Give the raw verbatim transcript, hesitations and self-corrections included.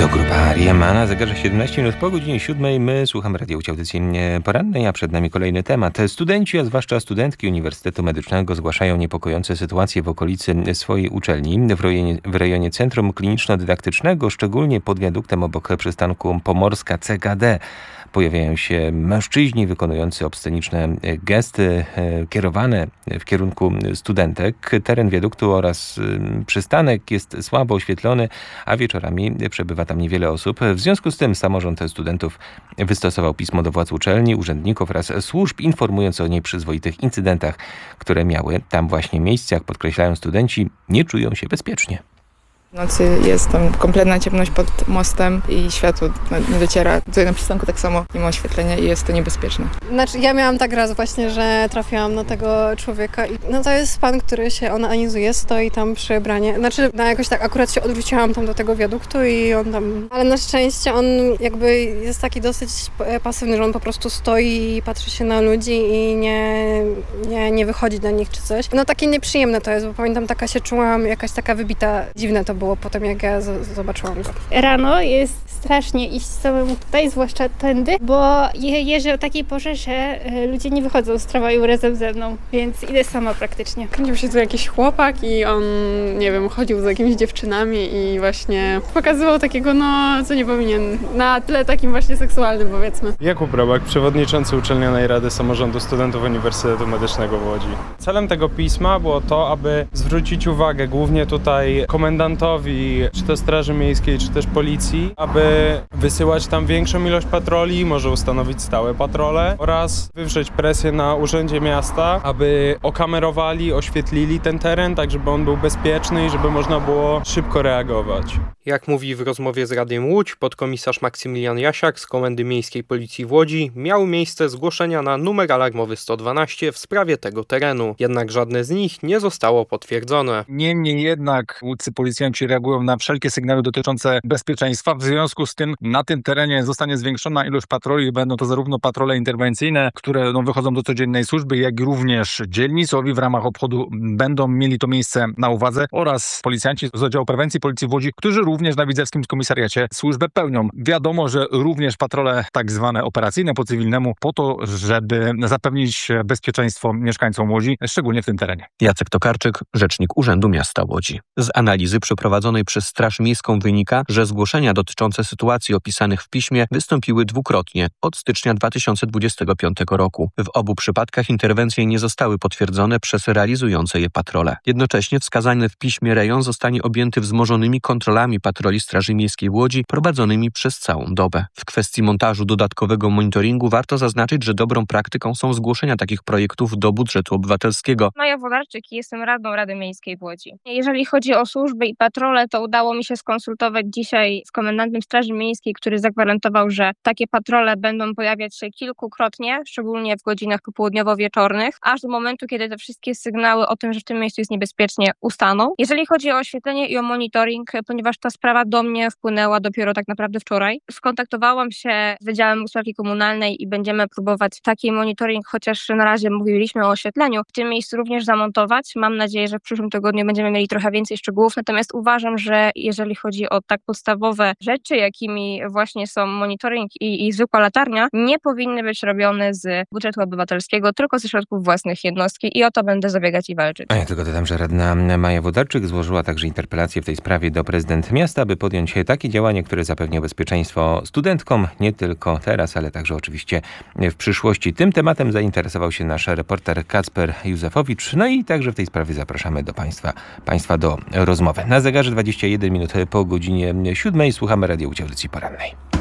To grupa R E M, a na zegarze siedemnaście minut po godzinie siódmej. My słuchamy Radio Audycji Porannej, a przed nami kolejny temat. Studenci, a zwłaszcza studentki Uniwersytetu Medycznego zgłaszają niepokojące sytuacje w okolicy swojej uczelni w rejonie, w rejonie Centrum Kliniczno-Dydaktycznego, szczególnie pod wiaduktem obok przystanku Pomorska C K D. Pojawiają się mężczyźni wykonujący obsceniczne gesty kierowane w kierunku studentek. Teren wiaduktu oraz przystanek jest słabo oświetlony, a wieczorami przebywa tam niewiele osób. W związku z tym samorząd studentów wystosował pismo do władz uczelni, urzędników oraz służb, informując o nieprzyzwoitych incydentach, które miały tam właśnie miejsce. Jak podkreślają studenci, nie czują się bezpiecznie. W nocy jest tam kompletna ciemność pod mostem i światło nie dociera. Tutaj na przystanku tak samo nie ma oświetlenia i jest to niebezpieczne. Znaczy, ja miałam tak raz właśnie, że trafiłam na tego człowieka i no to jest pan, który się onanizuje, stoi tam przy branie. Znaczy, no jakoś tak akurat się odwróciłam tam do tego wiaduktu i on tam... Ale na szczęście on jakby jest taki dosyć pasywny, że on po prostu stoi i patrzy się na ludzi i nie, nie, nie wychodzi do nich czy coś. No takie nieprzyjemne to jest, bo pamiętam, taka się czułam, jakaś taka wybita, dziwne to było. było potem, jak ja z- zobaczyłam go. Rano jest strasznie iść samemu tutaj, zwłaszcza tędy, bo je- jeżdżę o takiej porze, że y, ludzie nie wychodzą z tramwaju razem ze mną, więc idę sama praktycznie. Kręcił się tu jakiś chłopak i on, nie wiem, chodził z jakimiś dziewczynami i właśnie pokazywał takiego, no, co nie powinien, na tle takim właśnie seksualnym, powiedzmy. Jakub Robak, przewodniczący Uczelnianej Rady Samorządu Studentów Uniwersytetu Medycznego w Łodzi. Celem tego pisma było to, aby zwrócić uwagę głównie tutaj komendantowi, czy to Straży Miejskiej, czy też Policji, aby wysyłać tam większą ilość patroli, może ustanowić stałe patrole oraz wywrzeć presję na Urzędzie Miasta, aby okamerowali, oświetlili ten teren, tak żeby on był bezpieczny i żeby można było szybko reagować. Jak mówi w rozmowie z Radiem Łódź podkomisarz Maksymilian Jasiak z Komendy Miejskiej Policji w Łodzi, miały miejsce zgłoszenia na numer alarmowy sto dwanaście w sprawie tego terenu. Jednak żadne z nich nie zostało potwierdzone. Niemniej jednak łódzcy policjanci reagują na wszelkie sygnały dotyczące bezpieczeństwa. W związku z tym na tym terenie zostanie zwiększona ilość patroli. Będą to zarówno patrole interwencyjne, które no, wychodzą do codziennej służby, jak i również dzielnicowi w ramach obchodu będą mieli to miejsce na uwadze oraz policjanci z oddziału prewencji Policji w Łodzi, którzy również na Widzewskim Komisariacie służbę pełnią. Wiadomo, że również patrole tak zwane operacyjne po cywilnemu po to, żeby zapewnić bezpieczeństwo mieszkańcom Łodzi, szczególnie w tym terenie. Jacek Tokarczyk, rzecznik Urzędu Miasta Łodzi. Z analizy przeprowadzonej przez Straż Miejską wynika, że zgłoszenia dotyczące sytuacji opisanych w piśmie wystąpiły dwukrotnie od stycznia dwa tysiące dwudziestego piątego roku. W obu przypadkach interwencje nie zostały potwierdzone przez realizujące je patrole. Jednocześnie wskazany w piśmie rejon zostanie objęty wzmożonymi kontrolami patroli Straży Miejskiej w Łodzi prowadzonymi przez całą dobę. W kwestii montażu dodatkowego monitoringu warto zaznaczyć, że dobrą praktyką są zgłoszenia takich projektów do budżetu obywatelskiego. Maja Wodarczyk i jestem radną Rady Miejskiej w Łodzi. Jeżeli chodzi o służby i patrole, to udało mi się skonsultować dzisiaj z komendantem Straży Miejskiej, który zagwarantował, że takie patrole będą pojawiać się kilkukrotnie, szczególnie w godzinach popołudniowo-wieczornych, aż do momentu, kiedy te wszystkie sygnały o tym, że w tym miejscu jest niebezpiecznie, ustaną. Jeżeli chodzi o oświetlenie i o monitoring, ponieważ ta sprawa do mnie wpłynęła dopiero tak naprawdę wczoraj, skontaktowałam się z Wydziałem Usługi Komunalnej i będziemy próbować taki monitoring, chociaż na razie mówiliśmy o oświetleniu, w tym miejscu również zamontować. Mam nadzieję, że w przyszłym tygodniu będziemy mieli trochę więcej szczegółów, natomiast uważam, że jeżeli chodzi o tak podstawowe rzeczy, jakimi właśnie są monitoring i, i zwykła latarnia, nie powinny być robione z budżetu obywatelskiego, tylko ze środków własnych jednostki i o to będę zabiegać i walczyć. A ja tylko dodam, że radna Maja Wodarczyk złożyła także interpelację w tej sprawie do prezydent miasta, aby podjąć takie działania, które zapewnią bezpieczeństwo studentkom, nie tylko teraz, ale także oczywiście w przyszłości. Tym tematem zainteresował się nasz reporter Kacper Józefowicz, no i także w tej sprawie zapraszamy do Państwa, państwa do rozmowy. Na zegarze dwadzieścia jeden minut po godzinie siódmej słuchamy Radio Audycji Porannej.